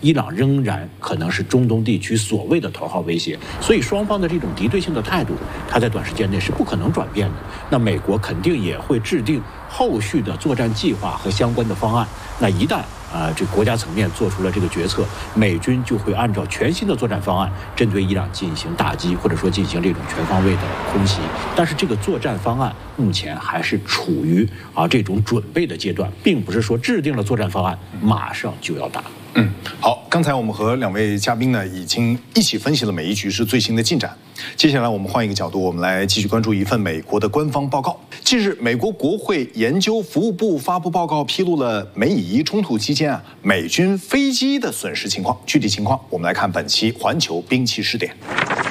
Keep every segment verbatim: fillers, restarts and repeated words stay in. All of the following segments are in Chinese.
伊朗仍然可能是中东地区所谓的头号威胁。所以双方的这种敌对性的态度，它在短时间内是不可能转变的。那美国肯定也会制定后续的作战计划和相关的方案。那一旦啊、呃，这国家层面做出了这个决策，美军就会按照全新的作战方案，针对伊朗进行打击，或者说进行这种全方位的空袭。但是这个作战方案目前还是处于啊这种准备的阶段，并不是说制定了作战方案马上就要打。 嗯，好，刚才我们和两位嘉宾呢已经一起分析了每一局势最新的进展。接下来我们换一个角度，我们来继续关注一份美国的官方报告。近日，美国国会研究服务部发布报告，披露了美以冲突期间啊美军飞机的损失情况。具体情况，我们来看本期环球兵器视点。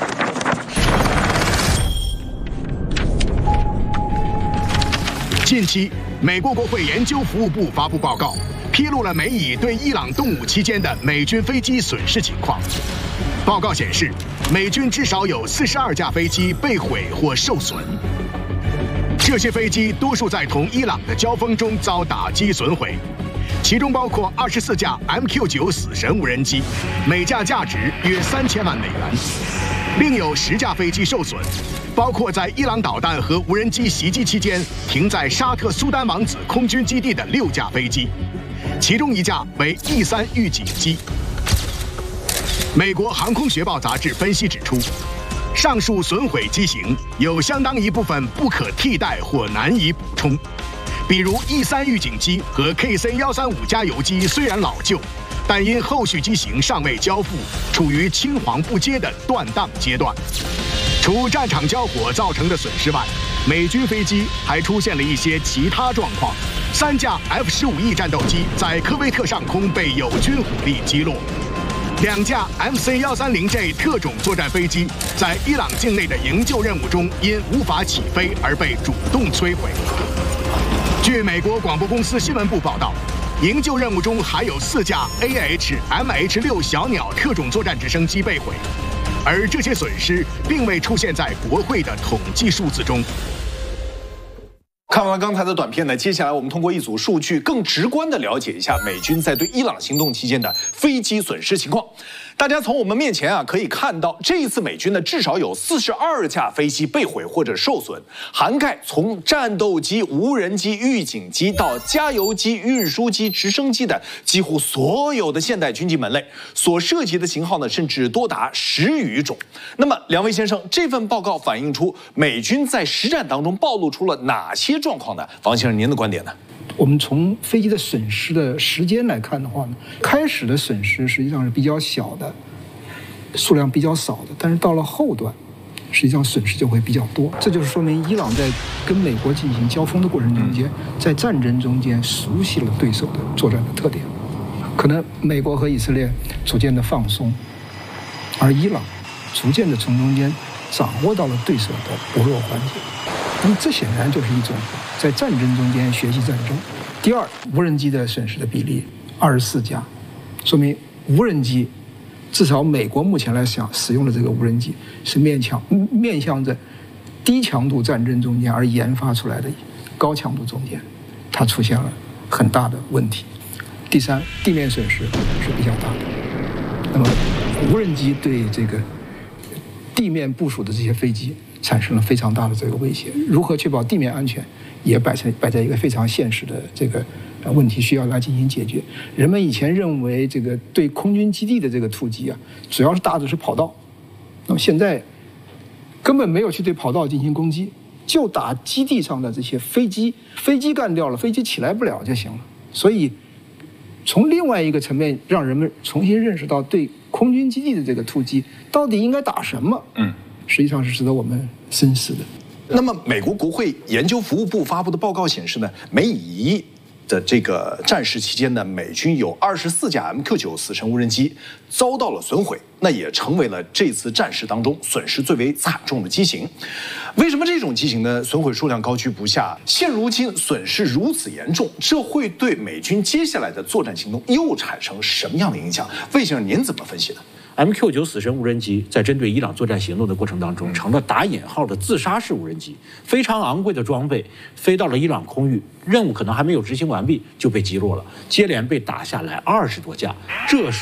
近期，美国国会研究服务部发布报告，披露了美以对伊朗动武期间的美军飞机损失情况。报告显示，美军至少有四十二架飞机被毁或受损。这些飞机多数在同伊朗的交锋中遭打击损毁，其中包括二十四架 M Q 九 死神无人机，每架价值约三千万美元；另有十架飞机受损，包括在伊朗导弹和无人机袭击期间停在沙特苏丹王子空军基地的六架飞机，其中一架为 E 三预警机。美国航空学报杂志分析指出，上述损毁机型有相当一部分不可替代或难以补充，比如 E 三预警机和 K C 一三五加油机虽然老旧，但因后续机型尚未交付，处于青黄不接的断档阶段。除战场交火造成的损失外，美军飞机还出现了一些其他状况。三架 F 十五 E 战斗机在科威特上空被友军火力击落。两架 M C 一三零 J 特种作战飞机在伊朗境内的营救任务中因无法起飞而被主动摧毁。据美国广播公司新闻部报道，营救任务中还有四架 A H M H 六 小鸟特种作战直升机被毁，而这些损失并未出现在国会的统计数字中。 看完刚才的短片呢，接下来我们通过一组数据，更直观地了解一下美军在对伊朗行动期间的飞机损失情况。大家从我们面前啊可以看到，这一次美军呢至少有四十二架飞机被毁或者受损，涵盖从战斗机、无人机、预警机到加油机、运输机、直升机的几乎所有的现代军机门类，所涉及的型号呢甚至多达十余种。那么，两位先生，这份报告反映出美军在实战当中暴露出了哪些状况呢？王先生，您的观点呢？ 我们从飞机的损失的时间来看的话呢，开始的损失实际上是比较小的，数量比较少的，但是到了后段，实际上损失就会比较多。这就是说明伊朗在跟美国进行交锋的过程中间，在战争中间熟悉了对手的作战的特点。可能美国和以色列逐渐的放松，而伊朗逐渐的从中间掌握到了对手的薄弱环节。那么这显然就是一种在战争中间学习战争。第二，无人机的损失的比例二十四架，说明无人机至少美国目前来讲使用的这个无人机是面向面向着低强度战争中间而研发出来的高强度中间，它出现了很大的问题。第三，地面损失是比较大的。那么无人机对这个地面部署的这些飞机产生了非常大的这个威胁，如何确保地面安全，也摆在摆在一个非常现实的这个问题，需要来进行解决。人们以前认为这个对空军基地的这个突击啊，主要是打的是跑道，那么现在根本没有去对跑道进行攻击，就打基地上的这些飞机，飞机干掉了，飞机起来不了就行了。所以从另外一个层面，让人们重新认识到对空军基地的这个突击到底应该打什么，嗯。实际上是值得我们深思的。 那么，美国国会研究服务部发布的报告显示呢，美以的这个战事期间呢，美军有二十四架 M Q 九 死神无人机遭到了损毁，那也成为了这次战事当中损失最为惨重的机型。为什么这种机型呢损毁数量高居不下？现如今损失如此严重，这会对美军接下来的作战行动又产生什么样的影响？魏先生，您怎么分析呢 ？M Q 九 死神无人机在针对伊朗作战行动的过程当中，成了打引号的自杀式无人机，非常昂贵的装备飞到了伊朗空域，任务可能还没有执行完毕就被击落了，接连被打下来二十多架，这是